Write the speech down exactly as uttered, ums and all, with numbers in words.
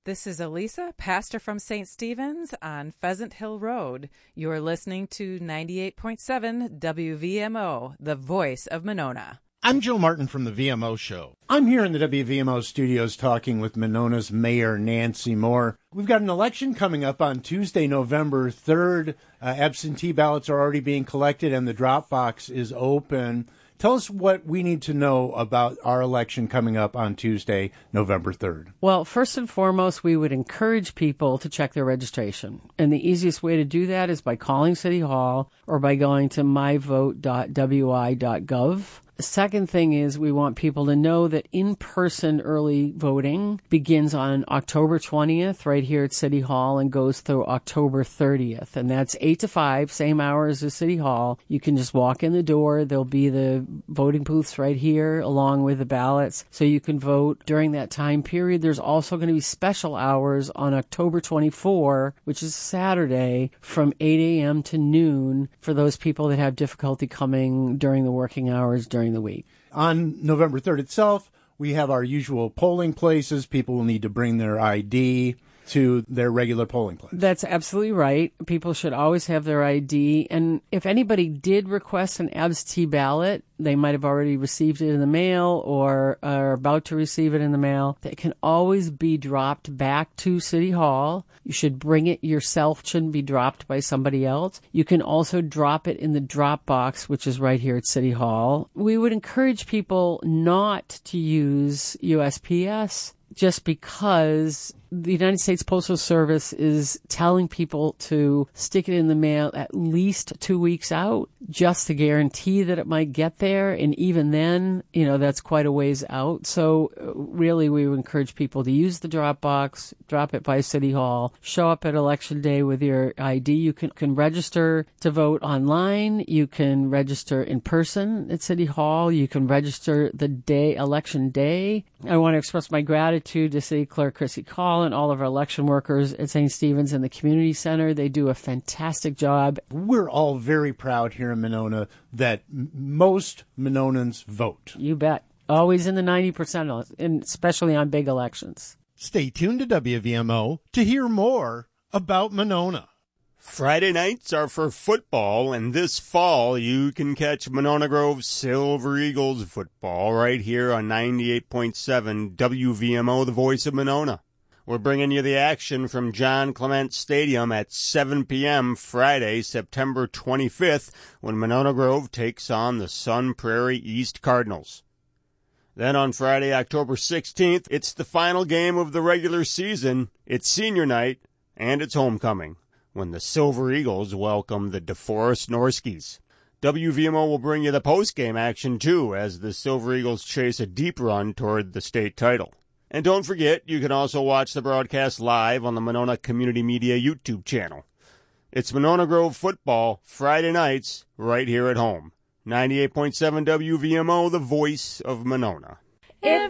This is Elisa, pastor from Saint Stephen's on Pheasant Hill Road. You are listening to ninety-eight point seven W V M O, the voice of Monona. I'm Joe Martin from the V M O Show. I'm here in the W V M O studios talking with Monona's Mayor Nancy Moore. We've got an election coming up on Tuesday, November third. Uh, absentee ballots are already being collected and the drop box is open. Tell us what we need to know about our election coming up on Tuesday, November third. Well, first and foremost, we would encourage people to check their registration. And the easiest way to do that is by calling City Hall or by going to my vote dot w i dot gov. The second thing is we want people to know that in-person early voting begins on October twentieth right here at City Hall and goes through October thirtieth. And that's eight to five, same hours as City Hall. You can just walk in the door. There'll be the voting booths right here along with the ballots. So you can vote during that time period. There's also going to be special hours on October twenty-fourth, which is Saturday, from eight a.m. to noon for those people that have difficulty coming during the working hours during the week. On November third itself, we have our usual polling places. People will need to bring their I D to their regular polling place. That's absolutely right. People should always have their I D. And if anybody did request an absentee ballot, they might have already received it in the mail or are about to receive it in the mail. It can always be dropped back to City Hall. You should bring it yourself. It shouldn't be dropped by somebody else. You can also drop it in the drop box, which is right here at City Hall. We would encourage people not to use U S P S just because the United States Postal Service is telling people to stick it in the mail at least two weeks out just to guarantee that it might get there. And even then, you know, that's quite a ways out. So really, we would encourage people to use the drop box, drop it by City Hall, show up at Election Day with your I D. You can, can register to vote online. You can register in person at City Hall. You can register the day, Election Day. I want to express my gratitude to City Clerk Chrissy Call and all of our election workers at Saint Stephen's and the Community Center. They do a fantastic job. We're all very proud here in Monona that m- most Mononans vote. You bet. Always in the ninety percent, and especially on big elections. Stay tuned to W V M O to hear more about Monona. Friday nights are for football, and this fall you can catch Monona Grove Silver Eagles football right here on ninety-eight point seven W V M O, the voice of Monona. We're bringing you the action from John Clement Stadium at seven p.m. Friday, September twenty-fifth, when Monona Grove takes on the Sun Prairie East Cardinals. Then on Friday, October sixteenth, it's the final game of the regular season. It's senior night, and it's homecoming, when the Silver Eagles welcome the DeForest Norskies. W V M O will bring you the post-game action, too, as the Silver Eagles chase a deep run toward the state title. And don't forget, you can also watch the broadcast live on the Monona Community Media YouTube channel. It's Monona Grove football, Friday nights, right here at home. ninety-eight point seven W V M O, the voice of Monona. If